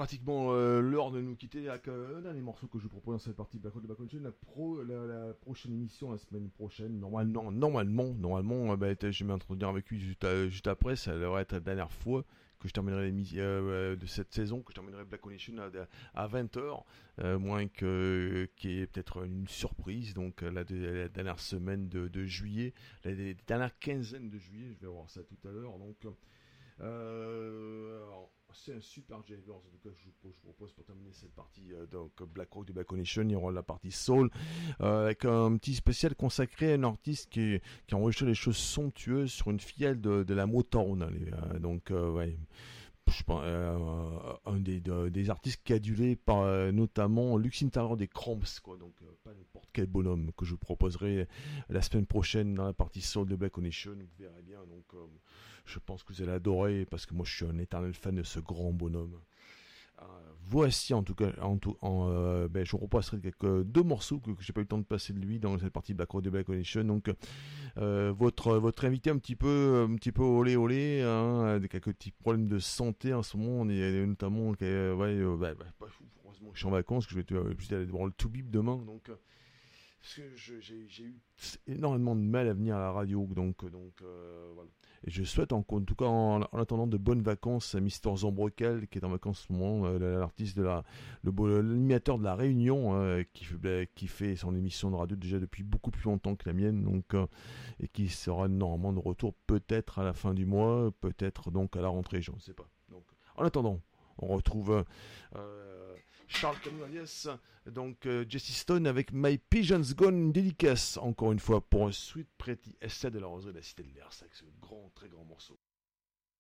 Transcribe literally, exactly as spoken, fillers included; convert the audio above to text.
pratiquement euh, l'heure de nous quitter avec euh, un dernier morceau que je vous propose dans cette partie Black Road de Black Ocean. La, pro, la, la prochaine émission, la semaine prochaine, normalement, normalement, normalement, euh, bah, je vais m'introduire avec lui juste, à, juste après. Ça devrait être la dernière fois que je terminerai l'émission euh, de cette saison, que je terminerai Black Ocean à, à vingt heures, euh, moins que qu'il y ait peut-être une surprise. Donc la, la dernière semaine de, de juillet, la, la dernière quinzaine de juillet, je vais voir ça tout à l'heure. Donc euh, alors, c'est un super J V, en tout cas je vous, je vous propose pour terminer cette partie euh, donc Black Rock de Black Nation, il y aura la partie Soul euh, avec un petit spécial consacré à un artiste qui, qui a enregistré des choses somptueuses sur une filiale de, de la Motown, hein, les, euh, donc euh, ouais, je pense, euh, un des, de, des artistes cadulés par euh, notamment Lux Interior des Cramps, quoi, donc euh, pas n'importe quel bonhomme que je vous proposerai la semaine prochaine dans la partie Soul de Black Nation, vous verrez bien, donc euh, je pense que vous allez adorer parce que moi je suis un éternel fan de ce grand bonhomme. Euh, voici en tout cas, en tout, en, euh, ben, je vous repasserai quelques deux morceaux que, que j'ai pas eu le temps de passer de lui dans cette partie Black Road de Black Nation. Donc euh, votre votre invité un petit peu un petit peu olé olé, hein, avec quelques petits problèmes de santé en ce moment, on est notamment euh, ouais, euh, bah, bah, bah, heureusement que je suis en vacances, que je vais euh, juste aller voir le Toubib demain, donc euh, parce que je, j'ai, j'ai eu énormément de mal à venir à la radio, donc donc euh, voilà. Et je souhaite en, en tout cas en, en attendant de bonnes vacances à Mister Zambrocal qui est en vacances en ce moment, euh, l'artiste de la le l'animateur de la Réunion, euh, qui fait qui fait son émission de radio déjà depuis beaucoup plus longtemps que la mienne, donc euh, et qui sera normalement de retour peut-être à la fin du mois, peut-être donc à la rentrée, je ne sais pas. Donc en attendant, on retrouve euh, Charles Camillalias, donc euh, Jesse Stone avec My Pigeons Gone dédicace, encore une fois pour un Sweet Pretty Essai de la Roseraie de la Cité de l'Air, c'est avec ce grand, très grand morceau.